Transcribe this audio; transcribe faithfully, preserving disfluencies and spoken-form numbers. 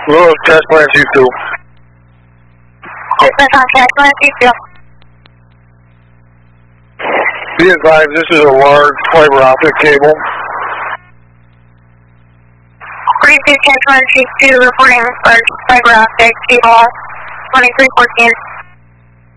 Lewis, Cash Plan two two. This is on Cash Plan two two. Be advised, this is a large fiber optic cable. forty-two Cash Plan two two reporting large fiber optic cable twenty-three fourteen.